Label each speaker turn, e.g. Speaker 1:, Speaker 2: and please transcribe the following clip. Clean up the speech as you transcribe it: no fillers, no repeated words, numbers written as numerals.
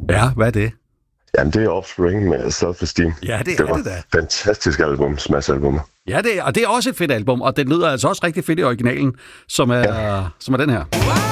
Speaker 1: Ja, hvad er det?
Speaker 2: Jamen, det er Offspring med Self-Esteem.
Speaker 1: Ja, det er det da.
Speaker 2: Fantastisk album, smash-album.
Speaker 1: Ja, og det er også et fedt album, og det lyder altså også rigtig fedt i originalen, som er den her.